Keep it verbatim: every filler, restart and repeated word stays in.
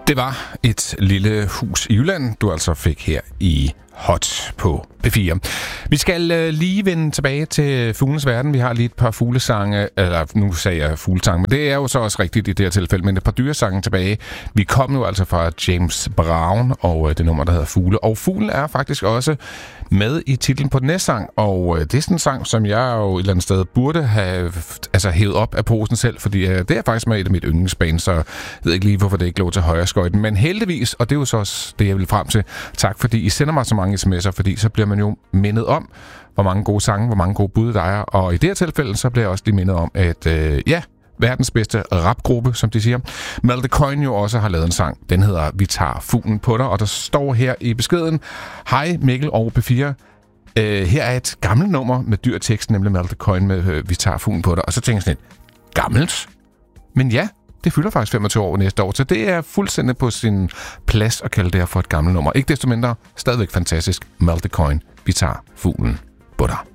Det var et lille hus i Jylland, du altså fik her i Hot på P fire. Vi skal øh, lige vende tilbage til fuglenes verden. Vi har lige et par fuglesange, eller nu sagde jeg fuglesange, men det er jo så også rigtigt i det her tilfælde, men et par dyresange tilbage. Vi kom nu altså fra James Brown og øh, det nummer, der hedder Fugle. Og fuglen er faktisk også med i titlen på den næste sang, og øh, det er sådan en sang, som jeg jo et eller andet sted burde have altså, hævet op af posen selv, fordi øh, det er faktisk med et af mit yndlingsband, så jeg ved ikke lige, hvorfor det ikke lå til højre skøjten. Men heldigvis, og det er jo så også det, jeg vil frem til, tak fordi I sender mig så mange sms'er, fordi så bliver man jo mindet om, hvor mange gode sange, hvor mange gode bud der er. Og i det her tilfælde, så bliver jeg også lige mindet om, at øh, ja, verdens bedste rapgruppe, som de siger, Maldecoin jo også har lavet en sang. Den hedder Vi tager fuglen på dig, og der står her i beskeden: Hej Mikkel og P fire. Øh, her er et gammelt nummer med dyr tekst, nemlig Maldecoin med øh, Vi tager fuglen på dig. Og så tænker jeg sådan lidt, gammelt? Men ja, det fylder faktisk femogtyve år næste år, så det er fuldstændig på sin plads at kalde det her for et gammelt nummer. Ikke desto mindre, stadigvæk fantastisk. Maldecoin, Vi tager fuglen på dig.